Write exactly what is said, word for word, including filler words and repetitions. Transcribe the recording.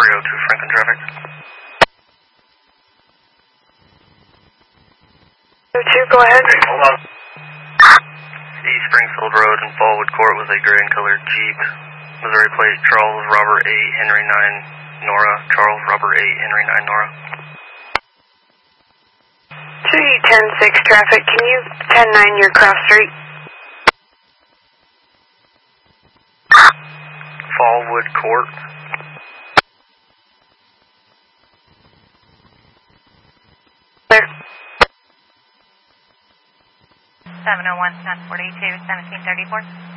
three oh two Franklin traffic. two, go ahead. Okay, hold on. East Springfield Road in Fallwood Court with a gray and colored Jeep. Missouri plate Charles Robert eight Henry nine Nora. Charles Robert eight Henry nine Nora. two E ten six traffic, can you ten nine your cross street? Fallwood Court. Clear. seven oh one, ten forty-two, seventeen thirty-four.